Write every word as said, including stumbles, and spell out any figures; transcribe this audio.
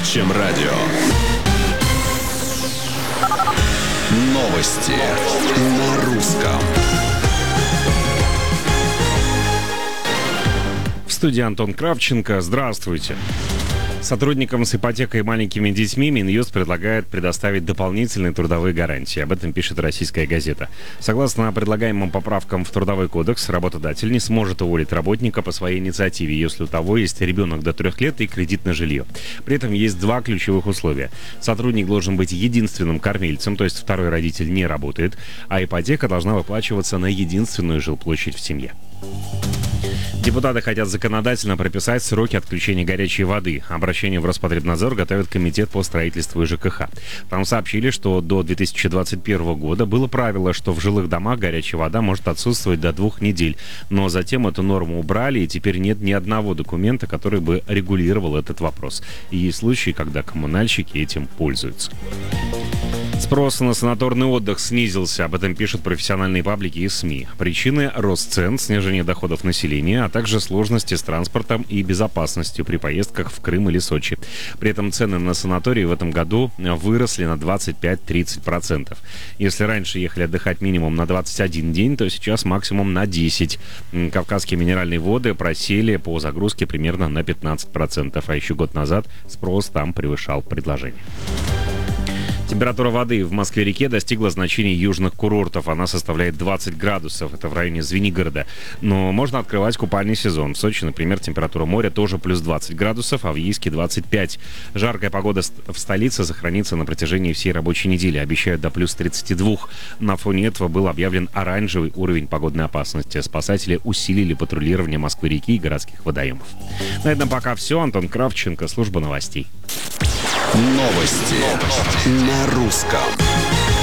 чем радио. Новости на русском. В студии Антон Кравченко. Здравствуйте. Сотрудникам с ипотекой и маленькими детьми Минюст предлагает предоставить дополнительные трудовые гарантии. Об этом пишет «Российская газета». Согласно предлагаемым поправкам в Трудовой кодекс, работодатель не сможет уволить работника по своей инициативе, если у того есть ребенок до трех лет и кредит на жилье. При этом есть два ключевых условия. Сотрудник должен быть единственным кормильцем, то есть второй родитель не работает, а ипотека должна выплачиваться на единственную жилплощадь в семье. Депутаты хотят законодательно прописать сроки отключения горячей воды. Обращение в Роспотребнадзор готовит Комитет по строительству и ЖКХ. Там сообщили, что до две тысячи двадцать первого года было правило, что в жилых домах горячая вода может отсутствовать до двух недель. Но затем эту норму убрали, и теперь нет ни одного документа, который бы регулировал этот вопрос. И есть случаи, когда коммунальщики этим пользуются. Спрос на санаторный отдых снизился, об этом пишут профессиональные паблики и СМИ. Причины – рост цен, снижение доходов населения, а также сложности с транспортом и безопасностью при поездках в Крым или Сочи. При этом цены на санатории в этом году выросли на двадцать пять-тридцать процентов. Если раньше ехали отдыхать минимум на двадцать один день, то сейчас максимум на десять. Кавказские минеральные воды просели по загрузке примерно на пятнадцать процентов, а еще год назад спрос там превышал предложение. Температура воды в Москве-реке достигла значений южных курортов. Она составляет двадцать градусов. Это в районе Звенигорода. Но можно открывать купальный сезон. В Сочи, например, температура моря тоже плюс двадцать градусов, а в Ейске двадцать пять. Жаркая погода в столице сохранится на протяжении всей рабочей недели. Обещают до плюс тридцати двух. На фоне этого был объявлен оранжевый уровень погодной опасности. Спасатели усилили патрулирование Москвы-реки и городских водоемов. На этом пока все. Антон Кравченко, служба новостей. Новости, Новости. на русском.